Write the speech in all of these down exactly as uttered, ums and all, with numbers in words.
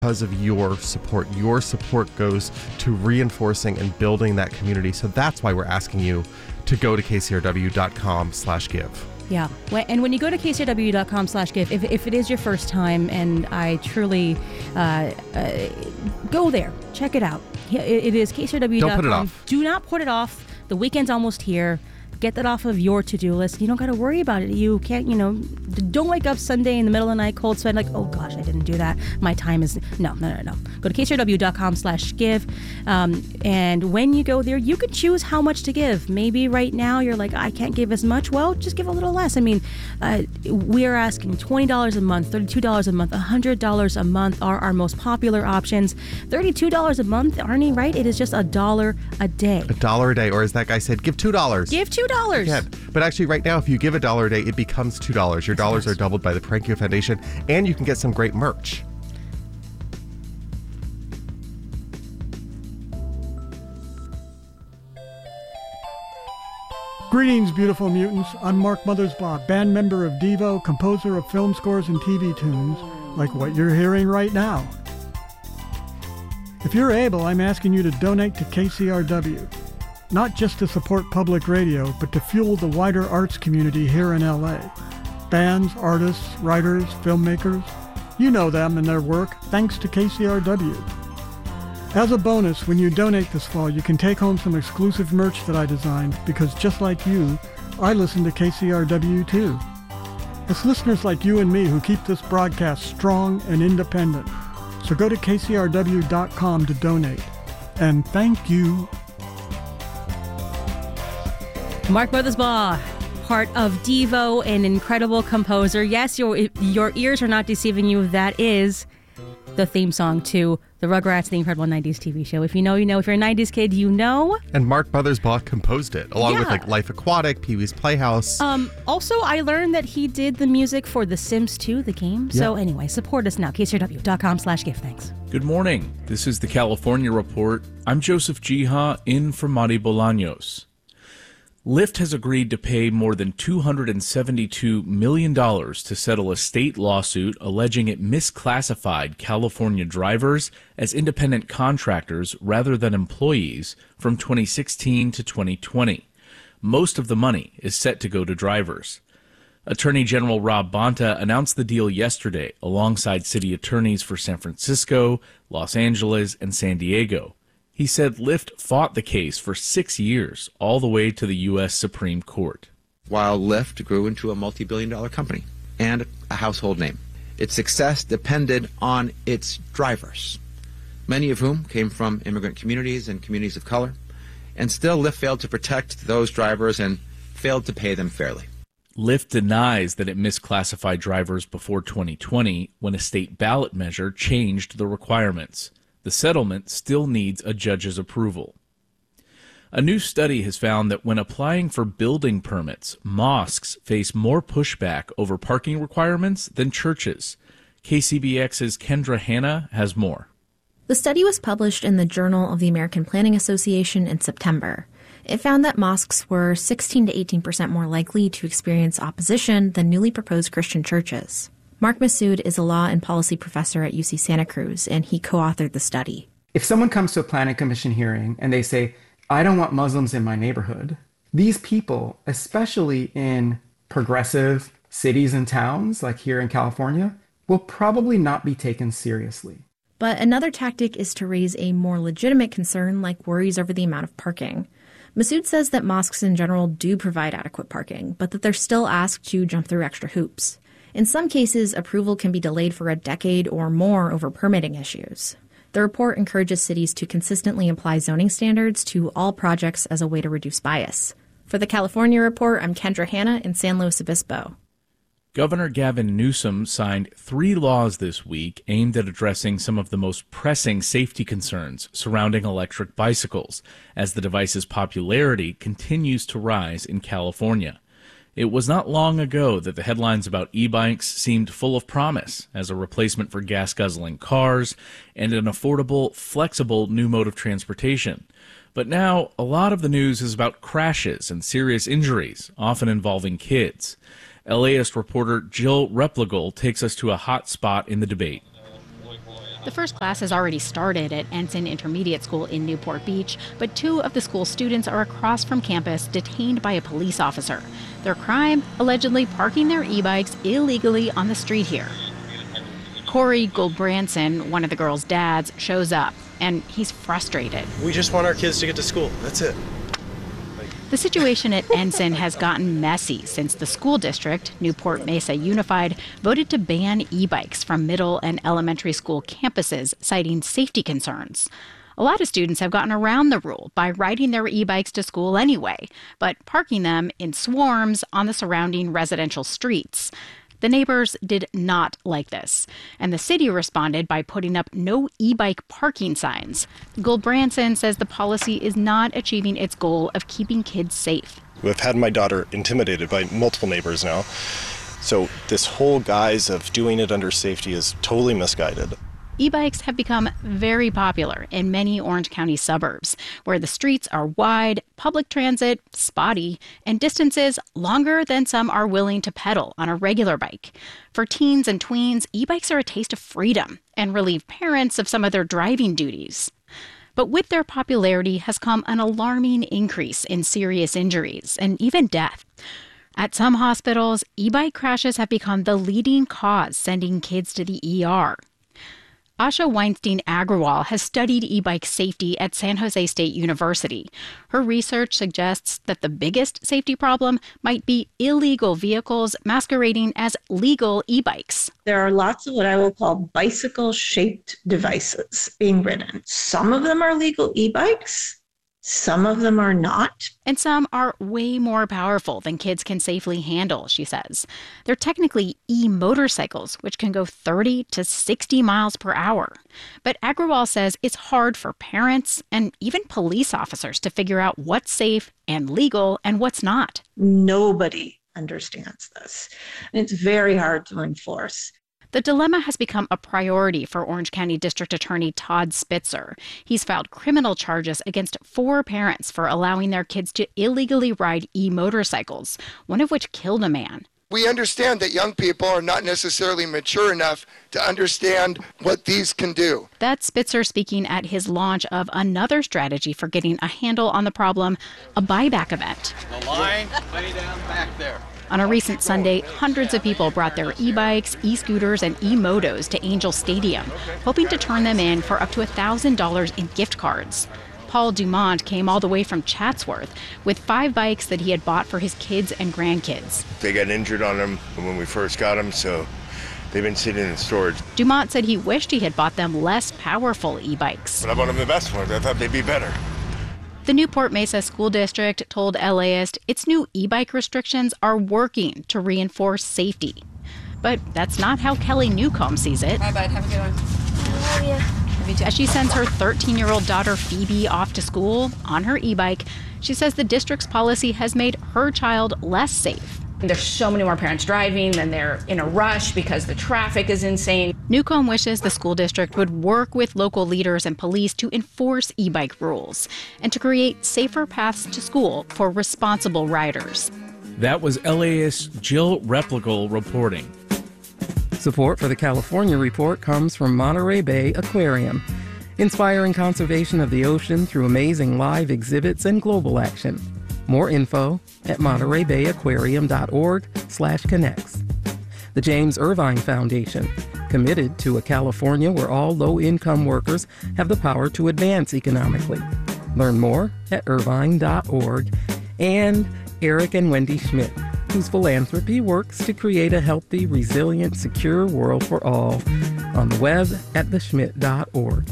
because of your support. Your support goes to reinforcing and building that community. So that's why we're asking you to go to k c r w dot com slash give. Yeah. And when you go to k c r w dot com slash give, if, if it is your first time, and I truly uh, uh, go there, check it out. It, it is k c r w dot com. Don't put it off. Do not put it off. The weekend's almost here. Get that off of your to-do list. You don't got to worry about it. You can't, you know, don't wake up Sunday in the middle of the night, cold sweat, like, oh gosh, I didn't do that. My time is, no, no, no, no. Go to k c r w dot com slash give. Um, and when you go there, you can choose how much to give. Maybe right now you're like, I can't give as much. Well, just give a little less. I mean, uh, we're asking twenty dollars a month, thirty-two dollars a month, one hundred dollars a month are our most popular options. thirty-two dollars a month, Arnie, right? It is just a dollar a day. A dollar a day. Or as that guy said, give two dollars. Give two dollars. Yeah. But actually, right now, if you give a dollar a day, it becomes two dollars. Your dollars are doubled by the Prankio Foundation, and you can get some great merch. Greetings, beautiful mutants. I'm Mark Mothersbaugh, band member of Devo, composer of film scores and T V tunes, like what you're hearing right now. If you're able, I'm asking you to donate to K C R W. Not just to support public radio, but to fuel the wider arts community here in L A. Bands, artists, writers, filmmakers. You know them and their work, thanks to K C R W. As a bonus, when you donate this fall, you can take home some exclusive merch that I designed, because just like you, I listen to K C R W too. It's listeners like you and me who keep this broadcast strong and independent. So go to k c r w dot com to donate. And thank you. Mark Mothersbaugh, part of Devo, an incredible composer. Yes, your your ears are not deceiving you. That is the theme song to the Rugrats, the incredible nineties T V show. If you know, you know. If you're a nineties kid, you know. And Mark Mothersbaugh composed it, along yeah. with like Life Aquatic, Pee-wee's Playhouse. Um, also, I learned that he did the music for The Sims two, the game. Yeah. So anyway, support us now. k c r w dot com slash give. Thanks. Good morning. This is the California Report. I'm Joseph Jiha, in for Mari Bolaños. Lyft has agreed to pay more than two hundred seventy-two million dollars to settle a state lawsuit alleging it misclassified California drivers as independent contractors rather than employees from twenty sixteen to twenty twenty. Most of the money is set to go to drivers. Attorney General Rob Bonta announced the deal yesterday alongside city attorneys for San Francisco, Los Angeles, and San Diego. He said Lyft fought the case for six years, all the way to the U S Supreme Court. While Lyft grew into a multi-billion dollar company and a household name, its success depended on its drivers, many of whom came from immigrant communities and communities of color, and still Lyft failed to protect those drivers and failed to pay them fairly. Lyft denies that it misclassified drivers before twenty twenty, when a state ballot measure changed the requirements. The settlement still needs a judge's approval. A new study has found that when applying for building permits, mosques face more pushback over parking requirements than churches. K C B X's Kendra Hanna has more. The study was published in the Journal of the American Planning Association in September. It found that mosques were sixteen to eighteen percent more likely to experience opposition than newly proposed Christian churches. Mark Massoud is a law and policy professor at U C Santa Cruz, and he co-authored the study. If someone comes to a planning commission hearing and they say, I don't want Muslims in my neighborhood, these people, especially in progressive cities and towns like here in California, will probably not be taken seriously. But another tactic is to raise a more legitimate concern, like worries over the amount of parking. Massoud says that mosques in general do provide adequate parking, but that they're still asked to jump through extra hoops. In some cases, approval can be delayed for a decade or more over permitting issues. The report encourages cities to consistently apply zoning standards to all projects as a way to reduce bias. For the California Report, I'm Kendra Hanna in San Luis Obispo. Governor Gavin Newsom signed three laws this week aimed at addressing some of the most pressing safety concerns surrounding electric bicycles, as the device's popularity continues to rise in California. It was not long ago that the headlines about e-bikes seemed full of promise as a replacement for gas-guzzling cars and an affordable, flexible new mode of transportation. But now, a lot of the news is about crashes and serious injuries, often involving kids. LAist reporter Jill Replogle takes us to a hot spot in the debate. The first class has already started at Ensign Intermediate School in Newport Beach, but two of the school students are across from campus detained by a police officer. Their crime, allegedly parking their e-bikes illegally on the street here. Corey Goldbranson, one of the girls' dads, shows up, and he's frustrated. We just want our kids to get to school. That's it. The situation at Ensign has gotten messy since the school district, Newport Mesa Unified, voted to ban e-bikes from middle and elementary school campuses, citing safety concerns. A lot of students have gotten around the rule by riding their e-bikes to school anyway, but parking them in swarms on the surrounding residential streets. The neighbors did not like this, and the city responded by putting up no e-bike parking signs. Goldbranson says the policy is not achieving its goal of keeping kids safe. We've had my daughter intimidated by multiple neighbors now, so this whole guise of doing it under safety is totally misguided. E-bikes have become very popular in many Orange County suburbs, where the streets are wide, public transit spotty, and distances longer than some are willing to pedal on a regular bike. For teens and tweens, e-bikes are a taste of freedom and relieve parents of some of their driving duties. But with their popularity has come an alarming increase in serious injuries and even death. At some hospitals, e-bike crashes have become the leading cause sending kids to the E R. Asha Weinstein Agrawal has studied e-bike safety at San Jose State University. Her research suggests that the biggest safety problem might be illegal vehicles masquerading as legal e-bikes. There are lots of what I will call bicycle-shaped devices being ridden. Some of them are legal e-bikes. Some of them are not. And some are way more powerful than kids can safely handle, she says. They're technically e-motorcycles, which can go thirty to sixty miles per hour. But Agrawal says it's hard for parents and even police officers to figure out what's safe and legal and what's not. Nobody understands this, and it's very hard to enforce. The dilemma has become a priority for Orange County District Attorney Todd Spitzer. He's filed criminal charges against four parents for allowing their kids to illegally ride e-motorcycles, one of which killed a man. We understand that young people are not necessarily mature enough to understand what these can do. That's Spitzer speaking at his launch of another strategy for getting a handle on the problem, a buyback event. The line way down back there. On a recent Sunday, hundreds of people brought their e-bikes, e-scooters, and e-motos to Angel Stadium, hoping to turn them in for up to one thousand dollars in gift cards. Paul Dumont came all the way from Chatsworth with five bikes that he had bought for his kids and grandkids. They got injured on them when we first got them, so they've been sitting in storage. Dumont said he wished he had bought them less powerful e-bikes. But I bought them the best ones. I thought they'd be better. The Newport Mesa School District told LAist its new e-bike restrictions are working to reinforce safety. But that's not how Kelly Newcomb sees it. Bye, bud. Have a good one. I love you. As she sends her thirteen-year-old daughter Phoebe off to school on her e-bike, she says the district's policy has made her child less safe. There's so many more parents driving, and they're in a rush because the traffic is insane. Newcomb wishes the school district would work with local leaders and police to enforce e-bike rules and to create safer paths to school for responsible riders. That was LAist Jill Replical reporting. Support for the California Report comes from Monterey Bay Aquarium, inspiring conservation of the ocean through amazing live exhibits and global action. More info at monterey bay aquarium dot org slash connects. The James Irvine Foundation, committed to a California where all low-income workers have the power to advance economically. Learn more at irvine dot org. And Eric and Wendy Schmidt, whose philanthropy works to create a healthy, resilient, secure world for all, on the web at the schmidt dot org.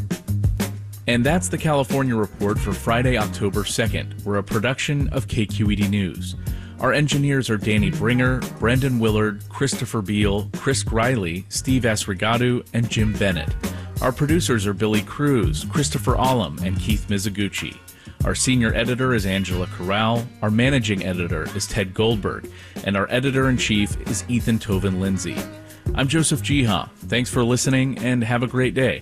And that's the California Report for Friday, October second. We're a production of K Q E D News. Our engineers are Danny Bringer, Brendan Willard, Christopher Beal, Chris Riley, Steve Asrigadu, and Jim Bennett. Our producers are Billy Cruz, Christopher Allum, and Keith Mizuguchi. Our senior editor is Angela Corral. Our managing editor is Ted Goldberg. And our editor-in-chief is Ethan Toven Lindsay. I'm Joseph Jiha. Thanks for listening, and have a great day.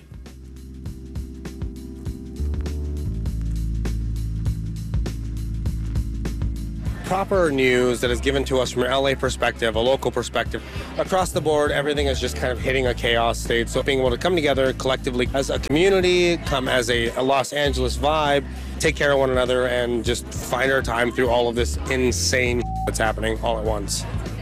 proper news that is given to us from an L A perspective, a local perspective. Across the board, everything is just kind of hitting a chaos state. So being able to come together collectively as a community, come as a, a Los Angeles vibe, take care of one another, and just find our time through all of this insane that's happening all at once.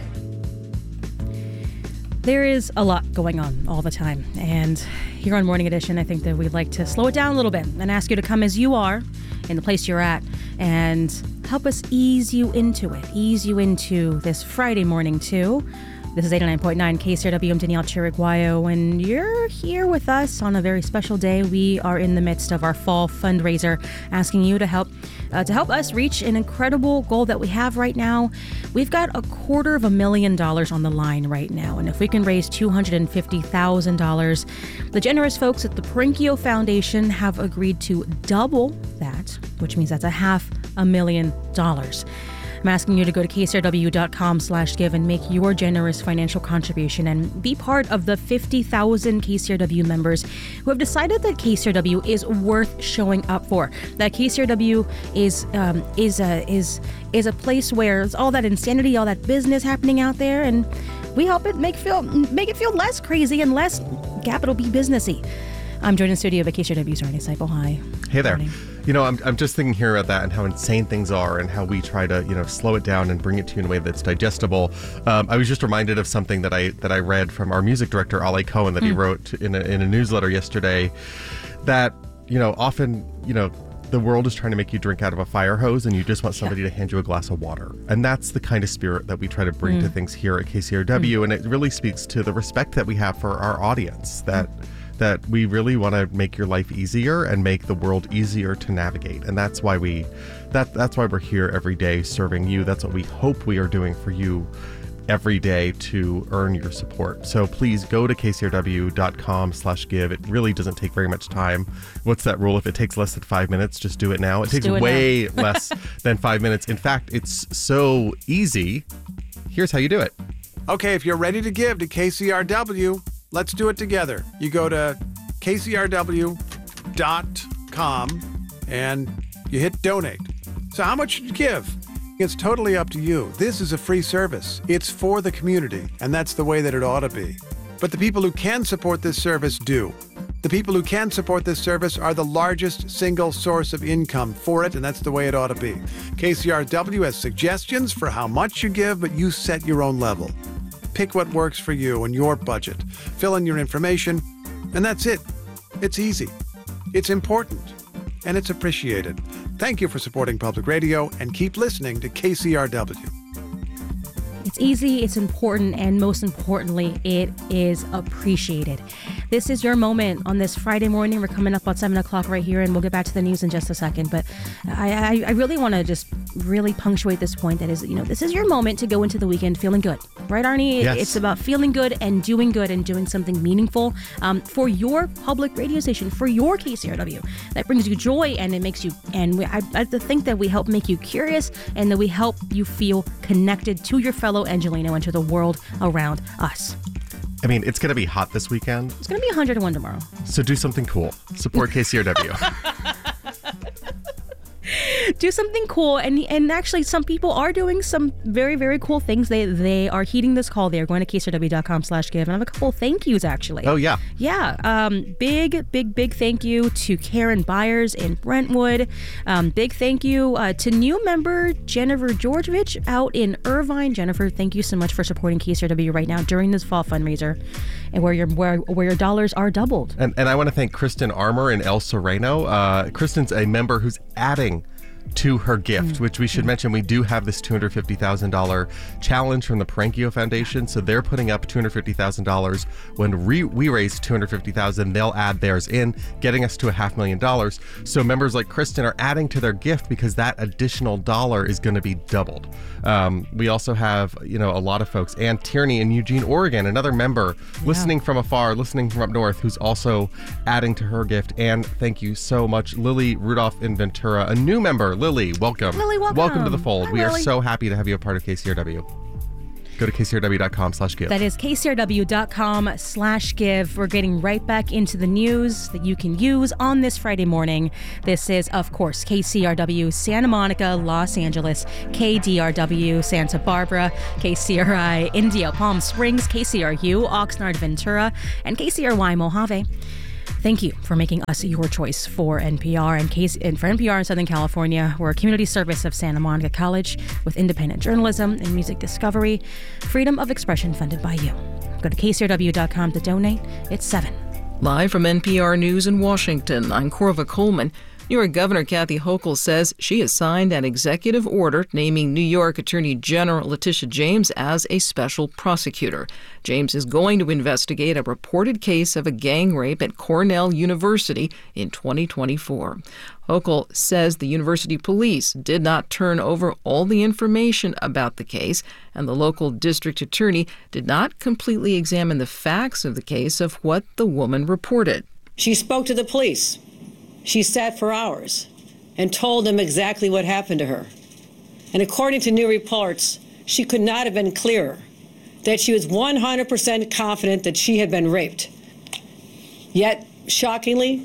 There is a lot going on all the time, and here on Morning Edition, I think that we'd like to slow it down a little bit and ask you to come as you are in the place you're at and help us ease you into it, ease you into this Friday morning too. This is eighty-nine point nine K C R W. I'm Danielle Chiriguayo, and you're here with us on a very special day. We are in the midst of our fall fundraiser, asking you to help uh, to help us reach an incredible goal that we have right now. We've got a quarter of a million dollars on the line right now, and if we can raise two hundred fifty thousand dollars, the generous folks at the Perenchio Foundation have agreed to double that, which means that's a half a million dollars. I'm asking you to go to K C R W dot com slash give and make your generous financial contribution and be part of the fifty thousand K C R W members who have decided that K C R W is worth showing up for. That K C R W is um, is a is is a place where there's all that insanity, all that business happening out there, and we help it make feel make it feel less crazy and less capital B businessy. I'm joined in studio by K C R W's Arnie Seipel. Hi. Hey there. Morning. You know, I'm, I'm just thinking here about that and how insane things are and how we try to, you know, slow it down and bring it to you in a way that's digestible. Um, I was just reminded of something that I that I read from our music director, Ale Cohen, that mm. he wrote in a, in a newsletter yesterday that, you know, often, you know, the world is trying to make you drink out of a fire hose and you just want somebody yeah. to hand you a glass of water. And that's the kind of spirit that we try to bring mm. to things here at K C R W. Mm. And it really speaks to the respect that we have for our audience, that mm. that we really want to make your life easier and make the world easier to navigate. And that's why we that that's why we're here every day serving you. That's what we hope we are doing for you every day to earn your support. So please go to K C R W dot com slash give. It really doesn't take very much time. What's that rule? If it takes less than five minutes, just do it now. It just takes it way now. less than five minutes. In fact, it's so easy. Here's how you do it. Okay, if you're ready to give to K C R W, let's do it together. You go to K C R W dot com and you hit donate. So how much should you give? It's totally up to you. This is a free service. It's for the community, and that's the way that it ought to be. But the people who can support this service do. The people who can support this service are the largest single source of income for it, and that's the way it ought to be. K C R W has suggestions for how much you give, but you set your own level. Pick what works for you and your budget. Fill in your information, and that's it. It's easy. It's important, and it's appreciated. Thank you for supporting public radio, and keep listening to K C R W. It's easy, it's important, and most importantly, it is appreciated. This is your moment on this Friday morning. We're coming up on seven o'clock right here, and we'll get back to the news in just a second. But I, I, I really want to just really punctuate this point that is, you know, this is your moment to go into the weekend feeling good. Right, Arnie? Yes. It's about feeling good and doing good and doing something meaningful um, for your public radio station, for your K C R W. That brings you joy, and it makes you, and we, I, I think that we help make you curious, and that we help you feel connected to your fellow Angelino and to the world around us. I mean, it's going to be hot this weekend. It's going to be one hundred one tomorrow. So do something cool. Support K C R W. Do something cool, and and actually some people are doing some very, very cool things. They they are heeding this call. They are going to K C R W dot com slash give, and I have a couple of thank yous actually. Oh yeah. Yeah. Um, big, big, big thank you to Karen Byers in Brentwood. Um, big thank you uh, to new member Jennifer Georgevich out in Irvine. Jennifer, thank you so much for supporting K C R W right now during this fall fundraiser, and where your where where your dollars are doubled. And and I want to thank Kristen Armour in El Sereno. Uh, Kristen's a member who's adding to her gift, mm-hmm. which we should mention, we do have this two hundred fifty thousand dollars challenge from the Perenchio Foundation. So they're putting up two hundred fifty thousand dollars. When re- we raise two hundred fifty thousand dollars, they'll add theirs in, getting us to a half million dollars. So members like Kristen are adding to their gift because that additional dollar is going to be doubled. Um, we also have, you know, a lot of folks, Ann Tierney in Eugene, Oregon, another member yeah. listening from afar, listening from up north, who's also adding to her gift. And thank you so much, Lily Rudolph in Ventura, a new member. Lily, welcome. Lily, welcome. Welcome to the fold. Hi, we Lily. are so happy to have you a part of K C R W. Go to k c r w dot com slash give. That is k c r w dot com slash give. We're getting right back into the news that you can use on this Friday morning. This is, of course, K C R W Santa Monica, Los Angeles, K D R W Santa Barbara, K C R I Indio Palm Springs, K C R U Oxnard Ventura, and K C R Y Mojave. Thank you for making us your choice for N P R and, K- and for N P R in Southern California. We're a community service of Santa Monica College with independent journalism and music discovery, freedom of expression funded by you. Go to k c r w dot com to donate. It's seven. Live from N P R News in Washington, I'm Corva Coleman. New York Governor Kathy Hochul says she has signed an executive order naming New York Attorney General Letitia James as a special prosecutor. James is going to investigate a reported case of a gang rape at Cornell University in twenty twenty-four. Hochul says the university police did not turn over all the information about the case, and the local district attorney did not completely examine the facts of the case of what the woman reported. She spoke to the police. She sat for hours and told them exactly what happened to her. And according to new reports, she could not have been clearer that she was one hundred percent confident that she had been raped. Yet, shockingly,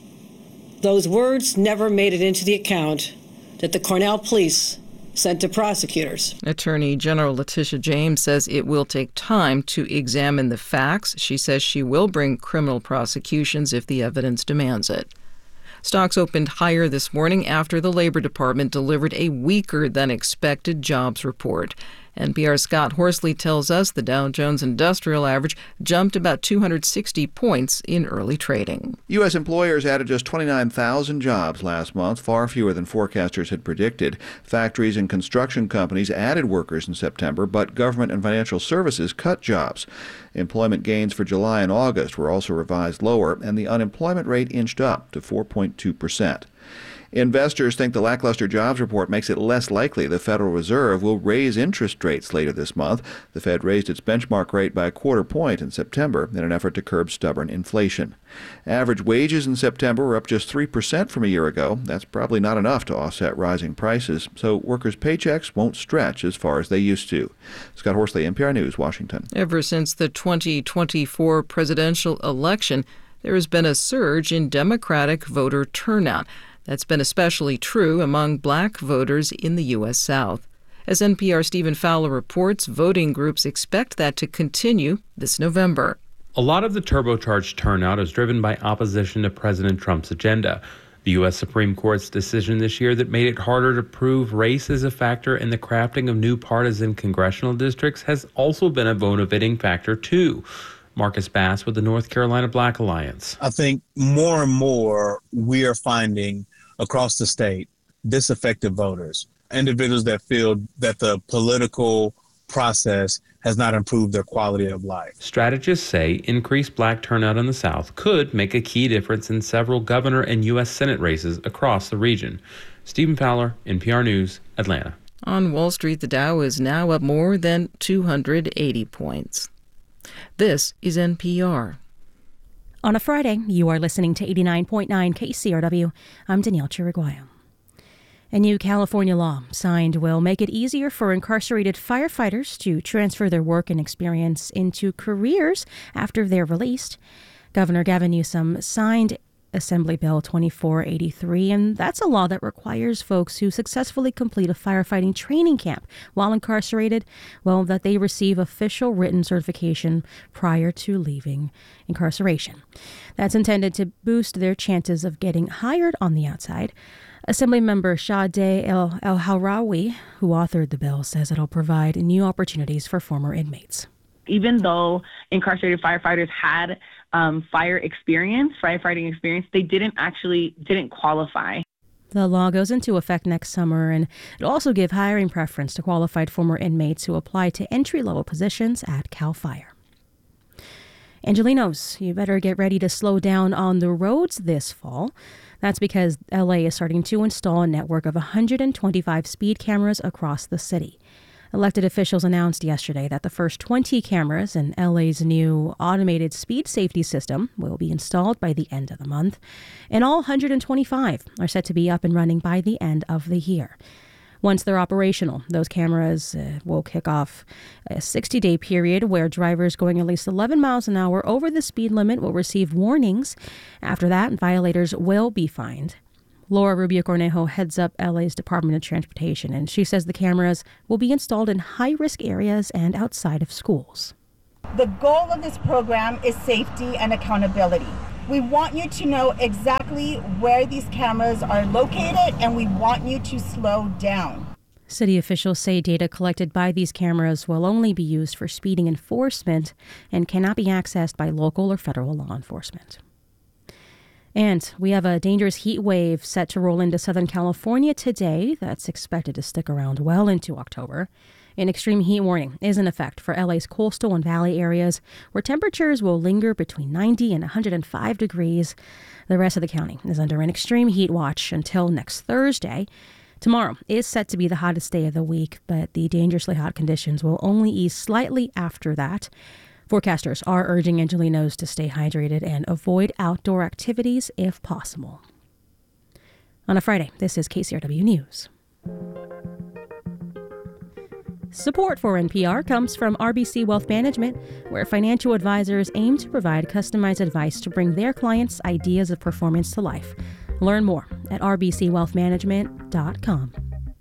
those words never made it into the account that the Cornell police sent to prosecutors. Attorney General Letitia James says it will take time to examine the facts. She says she will bring criminal prosecutions if the evidence demands it. Stocks opened higher this morning after the Labor Department delivered a weaker than expected jobs report. N P R's Scott Horsley tells us the Dow Jones Industrial Average jumped about two hundred sixty points in early trading. U S employers added just twenty-nine thousand jobs last month, far fewer than forecasters had predicted. Factories and construction companies added workers in September, but government and financial services cut jobs. Employment gains for July and August were also revised lower, and the unemployment rate inched up to four point two percent. Investors think the lackluster jobs report makes it less likely the Federal Reserve will raise interest rates later this month. The Fed raised its benchmark rate by a quarter point in September in an effort to curb stubborn inflation. Average wages in September were up just three percent from a year ago. That's probably not enough to offset rising prices, so workers' paychecks won't stretch as far as they used to. Scott Horsley, N P R News, Washington. Ever since the twenty twenty-four presidential election, there has been a surge in Democratic voter turnout. That's been especially true among black voters in the U S. South. As N P R's Stephen Fowler reports, voting groups expect that to continue this November. A lot of the turbocharged turnout is driven by opposition to President Trump's agenda. The U S. Supreme Court's decision this year that made it harder to prove race as a factor in the crafting of new partisan congressional districts has also been a motivating factor, too. Marcus Bass with the North Carolina Black Alliance. I think more and more we are finding across the state disaffected voters, individuals that feel that the political process has not improved their quality of life. Strategists say increased black turnout in the South could make a key difference in several governor and U S. Senate races across the region. Stephen Fowler, N P R News, Atlanta. On Wall Street, the Dow is now up more than two hundred eighty points. This is N P R. On a Friday, you are listening to eighty-nine point nine K C R W. I'm Danielle Chiriguayo. A new California law signed will make it easier for incarcerated firefighters to transfer their work and experience into careers after they're released. Governor Gavin Newsom signed Assembly Bill twenty-four eighty-three, and that's a law that requires folks who successfully complete a firefighting training camp while incarcerated, well, that they receive official written certification prior to leaving incarceration. That's intended to boost their chances of getting hired on the outside. Assemblymember Shadeh El El-Harawi, who authored the bill, says it'll provide new opportunities for former inmates. Even though incarcerated firefighters had um, fire experience, firefighting experience, they didn't actually didn't qualify. The law goes into effect next summer, and it'll also give hiring preference to qualified former inmates who apply to entry-level positions at Cal Fire. Angelenos, you better get ready to slow down on the roads this fall. That's because L A is starting to install a network of one hundred twenty-five speed cameras across the city. Elected officials announced yesterday that the first twenty cameras in L A's new automated speed safety system will be installed by the end of the month, and all one hundred twenty-five are set to be up and running by the end of the year. Once they're operational, those cameras uh, will kick off a sixty-day period where drivers going at least eleven miles an hour over the speed limit will receive warnings. After that, violators will be fined. Laura Rubio Cornejo heads up L A's Department of Transportation, and she says the cameras will be installed in high-risk areas and outside of schools. The goal of this program is safety and accountability. We want you to know exactly where these cameras are located, and we want you to slow down. City officials say data collected by these cameras will only be used for speeding enforcement and cannot be accessed by local or federal law enforcement. And we have a dangerous heat wave set to roll into Southern California today that's expected to stick around well into October. An extreme heat warning is in effect for L A's coastal and valley areas, where temperatures will linger between ninety and one hundred five degrees. The rest of the county is under an extreme heat watch until next Thursday. Tomorrow is set to be the hottest day of the week, but the dangerously hot conditions will only ease slightly after that. Forecasters are urging Angelenos to stay hydrated and avoid outdoor activities if possible. On a Friday, this is K C R W News. Support for N P R comes from R B C Wealth Management, where financial advisors aim to provide customized advice to bring their clients' ideas of performance to life. Learn more at r b c wealth management dot com.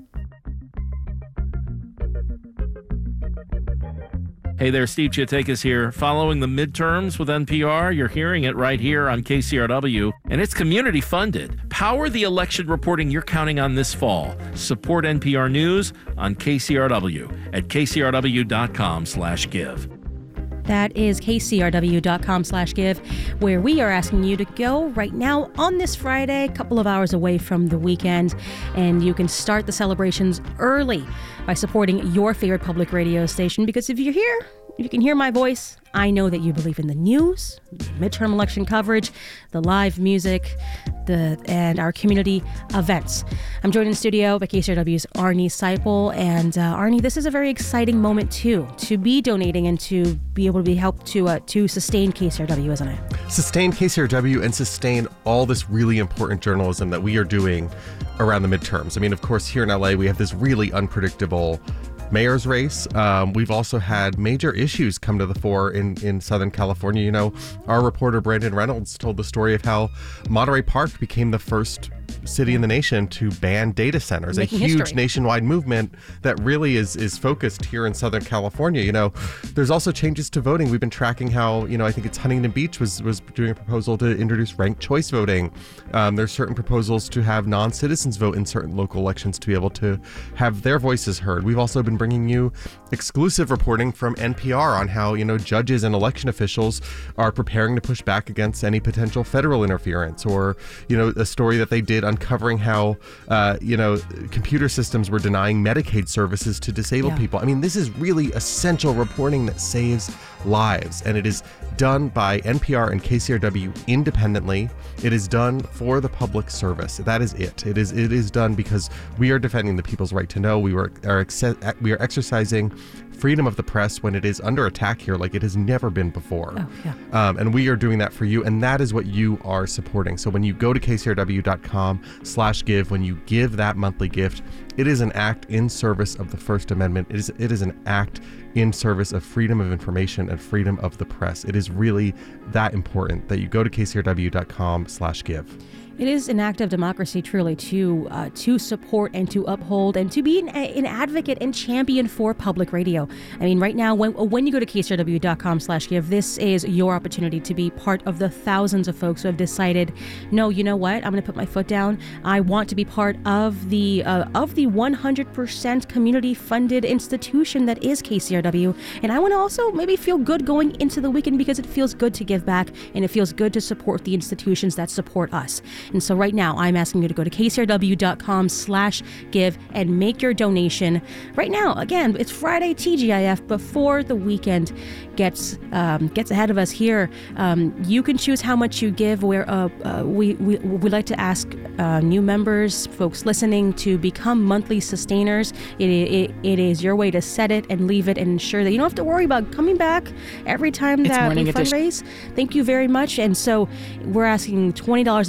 Hey there, Steve Chiatakis here. Following the midterms with N P R, you're hearing it right here on K C R W, and it's community funded. Power the election reporting you're counting on this fall. Support N P R News on K C R W at k c r w dot com slash give. That is k c r w dot com slash give, where we are asking you to go right now on this Friday, a couple of hours away from the weekend, and you can start the celebrations early by supporting your favorite public radio station, because if you're here, if you can hear my voice, I know that you believe in the news, the midterm election coverage, the live music, the and our community events. I'm joined in studio by K C R W's Arnie Seipel. And uh, Arnie, this is a very exciting moment, too, to be donating and to be able to be helped to uh, to sustain K C R W, isn't it? Sustain K C R W and sustain all this really important journalism that we are doing around the midterms. I mean, of course, here in L A, we have this really unpredictable mayor's race. Um, we've also had major issues come to the fore in, in Southern California. You know, our reporter Brandon Reynolds told the story of how Monterey Park became the first city in the nation to ban data centers, Making a huge history. nationwide movement that really is is focused here in Southern California. You know, there's also changes to voting. We've been tracking how, you know, I think it's Huntington Beach was was doing a proposal to introduce ranked choice voting. Um, there's certain proposals to have non-citizens vote in certain local elections to be able to have their voices heard. We've also been bringing you exclusive reporting from N P R on how, you know, judges and election officials are preparing to push back against any potential federal interference, or, you know, a story that they did uncovering how, uh, you know, computer systems were denying Medicaid services to disabled Yeah. people. I mean, this is really essential reporting that saves lives, and it is done by N P R and K C R W independently. It is done for the public service. That is it. It is it is done because we are defending the people's right to know. We were are ex- we are exercising freedom of the press when it is under attack here like it has never been before. Oh, yeah. Um, and we are doing that for you, and that is what you are supporting. So when you go to k c r w dot com slash give, when you give that monthly gift, it is an act in service of the First Amendment. It is it is an act in service of freedom of information and freedom of the press. It is really that important that you go to k c r w dot com slash give. It is an act of democracy, truly, to uh, to support and to uphold and to be an, an advocate and champion for public radio. I mean, right now, when when you go to k c r w dot com slash give, this is your opportunity to be part of the thousands of folks who have decided, no, you know what, I'm going to put my foot down. I want to be part of the uh, of the one hundred percent community-funded institution that is K C R W, and I want to also maybe feel good going into the weekend because it feels good to give back and it feels good to support the institutions that support us. And so right now, I'm asking you to go to k c r w dot com slash give and make your donation. Right now, again, it's Friday T G I F before the weekend gets um, gets ahead of us here. Um, you can choose how much you give. Where uh, uh, we we we like to ask uh, new members, folks listening, to become monthly sustainers. It, it it is your way to set it and leave it and ensure that you don't have to worry about coming back every time It's that we morning edition. fundraise. Thank you very much. And so we're asking twenty dollars a month, thirty-two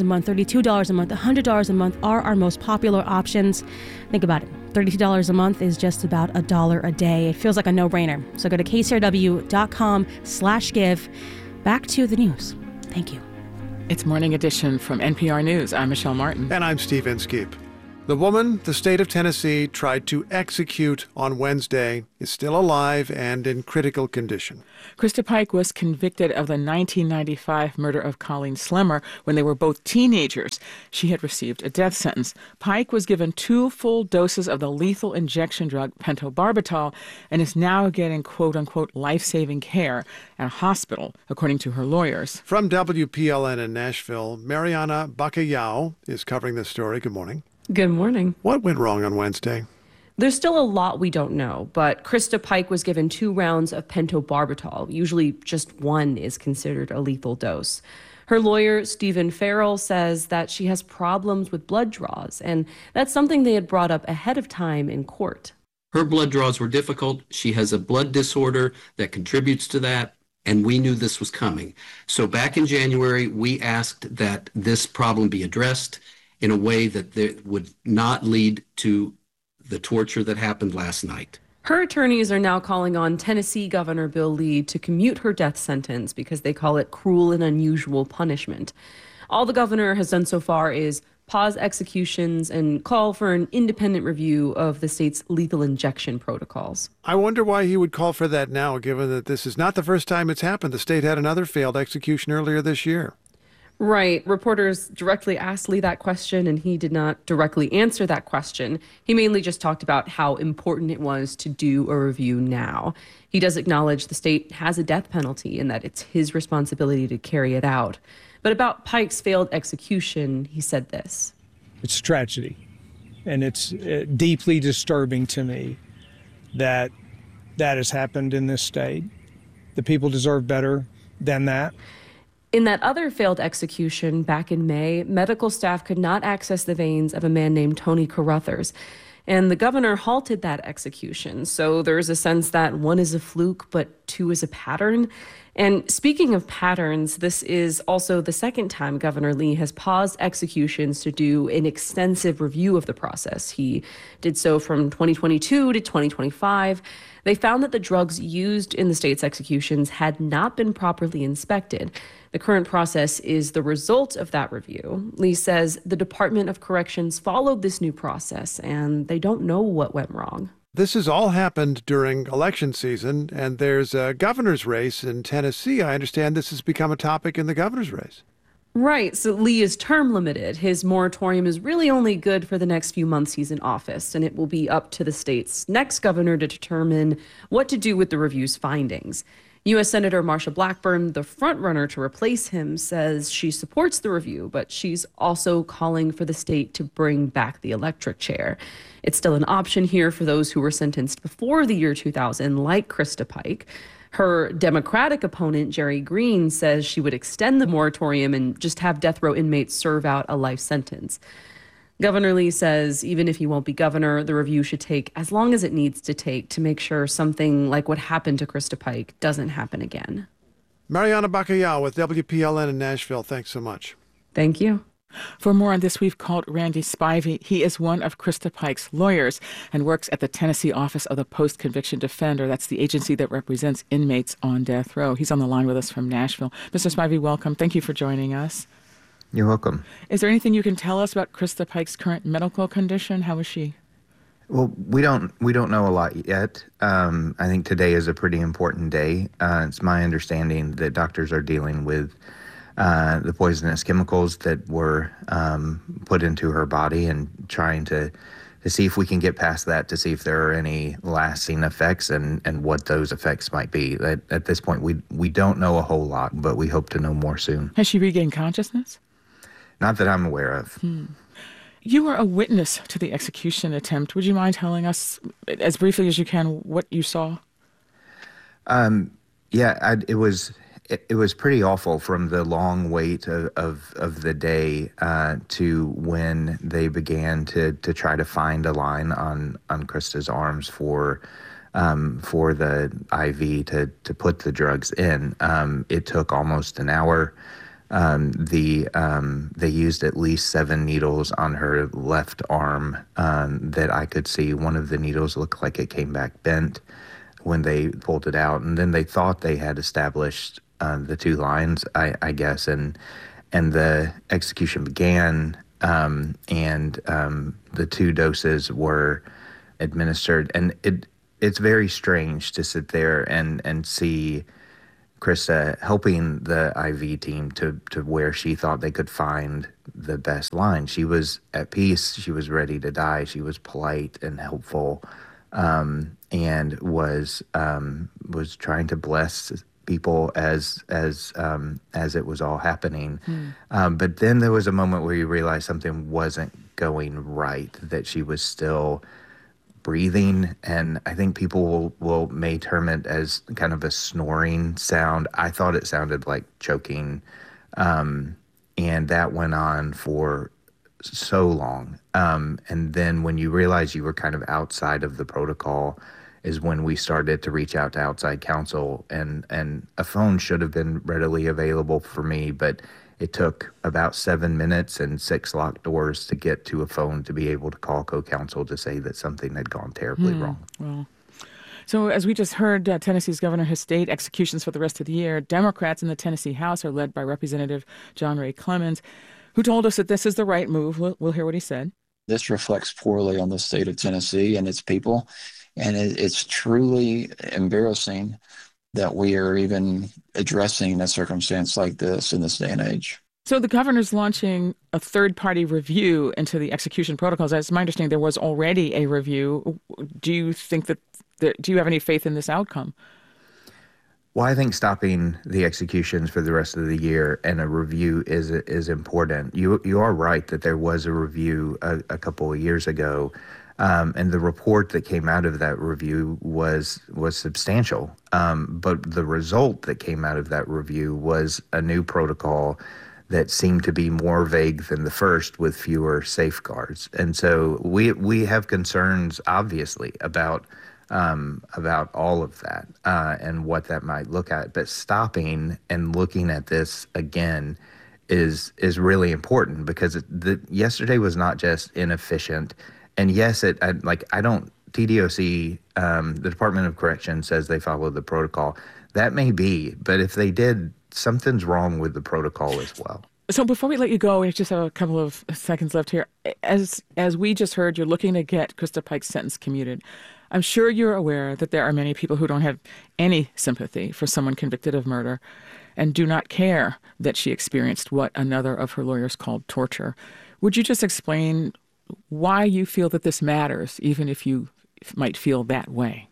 thirty-two dollars a month, one hundred dollars a month are our most popular options. Think about it. thirty-two dollars a month is just about a dollar a day. It feels like a no-brainer. So go to K C R W dot com slash give. Back to the news. Thank you. It's Morning Edition from N P R News. I'm Michelle Martin. And I'm Steve Inskeep. The woman the state of Tennessee tried to execute on Wednesday is still alive and in critical condition. Krista Pike was convicted of the nineteen ninety-five murder of Colleen Slemmer when they were both teenagers. She had received a death sentence. Pike was given two full doses of the lethal injection drug pentobarbital and is now getting quote-unquote life-saving care at a hospital, according to her lawyers. From W P L N in Nashville, Mariana Bacallao is covering this story. Good morning. Good morning. What went wrong on Wednesday? There's still a lot we don't know, but Krista Pike was given two rounds of pentobarbital. Usually just one is considered a lethal dose. Her lawyer, Stephen Farrell, says that she has problems with blood draws, and that's something they had brought up ahead of time in court. Her blood draws were difficult. She has a blood disorder that contributes to that, and we knew this was coming. So back in January, we asked that this problem be addressed in a way that there would not lead to the torture that happened last night. Her attorneys are now calling on Tennessee Governor Bill Lee to commute her death sentence because they call it cruel and unusual punishment. All the governor has done so far is pause executions and call for an independent review of the state's lethal injection protocols. I wonder why he would call for that now, given that this is not the first time it's happened. The state had another failed execution earlier this year. Right. Reporters directly asked Lee that question, and he did not directly answer that question. He mainly just talked about how important it was to do a review now. He does acknowledge the state has a death penalty and that it's his responsibility to carry it out. But about Pike's failed execution, he said this. It's a tragedy, and it's uh, deeply disturbing to me that that has happened in this state. The people deserve better than that. In that other failed execution back in May, medical staff could not access the veins of a man named Tony Carruthers. And the governor halted that execution. So there's a sense that one is a fluke, but two is a pattern. And speaking of patterns, this is also the second time Governor Lee has paused executions to do an extensive review of the process. He did so from twenty twenty-two to twenty twenty-five. They found that the drugs used in the state's executions had not been properly inspected. The current process is the result of that review. Lee says the Department of Corrections followed this new process, and they don't know what went wrong. This has all happened during election season, and there's a governor's race in Tennessee. I understand this has become a topic in the governor's race. Right. So Lee is term limited. His moratorium is really only good for the next few months he's in office, and it will be up to the state's next governor to determine what to do with the review's findings. U S Senator Marsha Blackburn, the frontrunner to replace him, says she supports the review, but she's also calling for the state to bring back the electric chair. It's still an option here for those who were sentenced before the year two thousand, like Krista Pike. Her Democratic opponent, Jerry Green, says she would extend the moratorium and just have death row inmates serve out a life sentence. Governor Lee says even if he won't be governor, the review should take as long as it needs to take to make sure something like what happened to Krista Pike doesn't happen again. Mariana Bacallao with W P L N in Nashville. Thanks so much. Thank you. For more on this, we've called Randy Spivey. He is one of Krista Pike's lawyers and works at the Tennessee Office of the Post-Conviction Defender. That's the agency that represents inmates on death row. He's on the line with us from Nashville. Mister Spivey, welcome. Thank you for joining us. You're welcome. Is there anything you can tell us about Krista Pike's current medical condition? How is she? Well, we don't we don't know a lot yet. Um, I think today is a pretty important day. Uh, it's my understanding that doctors are dealing with uh, the poisonous chemicals that were um, put into her body and trying to to see if we can get past that, to see if there are any lasting effects and, and what those effects might be. At, at this point, we we don't know a whole lot, but we hope to know more soon. Has she regained consciousness? Not that I'm aware of. Hmm. You were a witness to the execution attempt. Would you mind telling us, as briefly as you can, what you saw? Um, yeah, I, it was it, it was pretty awful from the long wait of of, of the day uh, to when they began to to try to find a line on on Krista's arms for um, for the I V to to put the drugs in. Um, it took almost an hour. Um, the um, they used at least seven needles on her left arm um, that I could see. One of the needles looked like it came back bent when they pulled it out, and then they thought they had established uh, the two lines, I, I guess, and and the execution began, um, and um, the two doses were administered, and it it's very strange to sit there and and see Krista helping the I V team to, to where she thought they could find the best line. She was at peace. She was ready to die. She was polite and helpful, um, and was um, was trying to bless people as as um, as it was all happening. Mm. Um, but then there was a moment where you realized something wasn't going right. That she was still breathing, and I think people will, will may term it as kind of a snoring sound. I thought it sounded like choking, um, and that went on for so long. Um, and then when you realize you were kind of outside of the protocol is when we started to reach out to outside counsel, and, and a phone should have been readily available for me, but it took about seven minutes and six locked doors to get to a phone to be able to call co-counsel to say that something had gone terribly Hmm. wrong. Well, so as we just heard, uh, Tennessee's governor has stayed executions for the rest of the year. Democrats in the Tennessee House are led by Representative John Ray Clemens, who told us that this is the right move. We'll, we'll hear what he said. This reflects poorly on the state of Tennessee and its people, and it, it's truly embarrassing that we are even addressing a circumstance like this in this day and age. So the governor's launching a third-party review into the execution protocols. As my understanding, there was already a review. Do you think that, that do you have any faith in this outcome? Well, I think stopping the executions for the rest of the year and a review is is important. You you are right that there was a review a, a couple of years ago. Um, and the report that came out of that review was was substantial. Um, but the result that came out of that review was a new protocol that seemed to be more vague than the first, with fewer safeguards. And so we we have concerns, obviously, about um, about all of that uh, and what that might look at. But stopping and looking at this again is is really important, because it, the, yesterday was not just inefficient. And yes, it I, like I don't. T D O C, um, the Department of Correction, says they followed the protocol. That may be, but if they did, something's wrong with the protocol as well. So before we let you go, we just have a couple of seconds left here. As as we just heard, you're looking to get Krista Pike's sentence commuted. I'm sure you're aware that there are many people who don't have any sympathy for someone convicted of murder and do not care that she experienced what another of her lawyers called torture. Would you just explain why you feel that this matters, even if you might feel that way?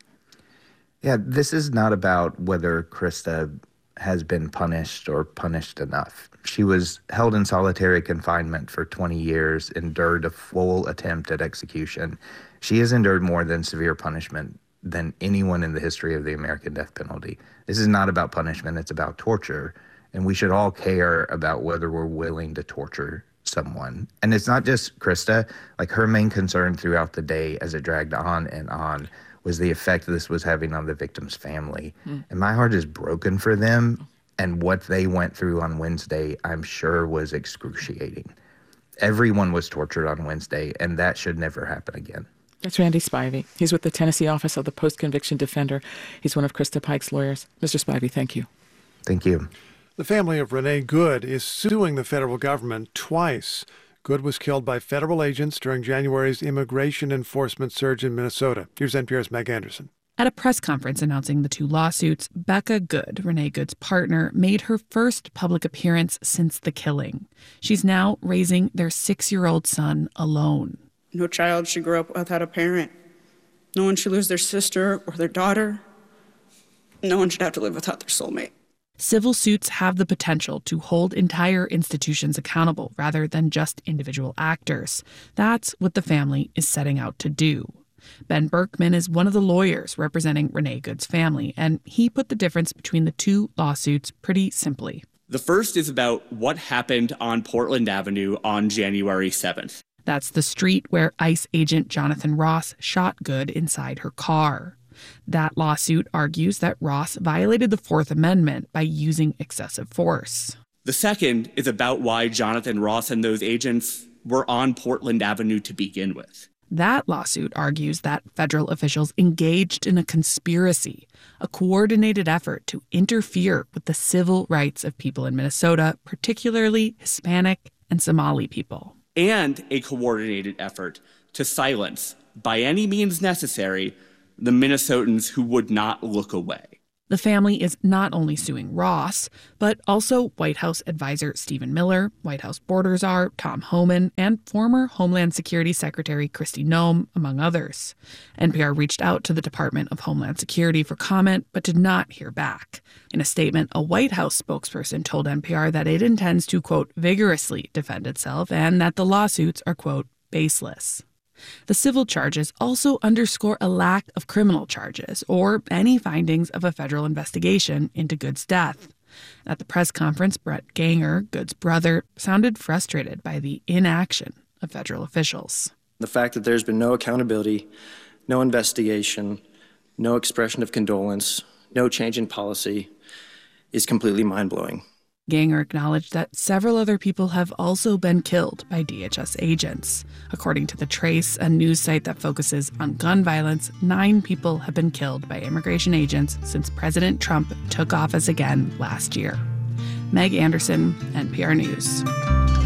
Yeah, this is not about whether Krista has been punished or punished enough. She was held in solitary confinement for twenty years, endured a full attempt at execution. She has endured more than severe punishment than anyone in the history of the American death penalty. This is not about punishment, it's about torture. And we should all care about whether we're willing to torture someone. And it's not just Krista. Like, her main concern throughout the day as it dragged on and on was the effect this was having on the victim's family. Mm. And my heart is broken for them. And what they went through on Wednesday, I'm sure, was excruciating. Everyone was tortured on Wednesday, and that should never happen again. That's Randy Spivey. He's with the Tennessee Office of the Post-Conviction Defender. He's one of Krista Pike's lawyers. Mister Spivey, thank you. Thank you. The family of Renee Good is suing the federal government twice. Good was killed by federal agents during January's immigration enforcement surge in Minnesota. Here's N P R's Meg Anderson. At a press conference announcing the two lawsuits, Becca Good, Renee Good's partner, made her first public appearance since the killing. She's now raising their six-year-old son alone. No child should grow up without a parent. No one should lose their sister or their daughter. No one should have to live without their soulmate. Civil suits have the potential to hold entire institutions accountable rather than just individual actors. That's what the family is setting out to do. Ben Berkman is one of the lawyers representing Renee Good's family, and he put the difference between the two lawsuits pretty simply. The first is about what happened on Portland Avenue on January seventh. That's the street where ICE agent Jonathan Ross shot Good inside her car. That lawsuit argues that Ross violated the Fourth Amendment by using excessive force. The second is about why Jonathan Ross and those agents were on Portland Avenue to begin with. That lawsuit argues that federal officials engaged in a conspiracy, a coordinated effort to interfere with the civil rights of people in Minnesota, particularly Hispanic and Somali people. And a coordinated effort to silence, by any means necessary, the Minnesotans who would not look away. The family is not only suing Ross, but also White House advisor Stephen Miller, White House border czar Tom Homan, and former Homeland Security Secretary Kristi Noem, among others. N P R reached out to the Department of Homeland Security for comment, but did not hear back. In a statement, a White House spokesperson told N P R that it intends to, quote, vigorously defend itself and that the lawsuits are, quote, baseless. The civil charges also underscore a lack of criminal charges or any findings of a federal investigation into Good's death. At the press conference, Brett Ganger, Good's brother, sounded frustrated by the inaction of federal officials. The fact that there's been no accountability, no investigation, no expression of condolence, no change in policy is completely mind-blowing. Ganger acknowledged that several other people have also been killed by D H S agents. According to The Trace, a news site that focuses on gun violence, nine people have been killed by immigration agents since President Trump took office again last year. Meg Anderson, N P R News.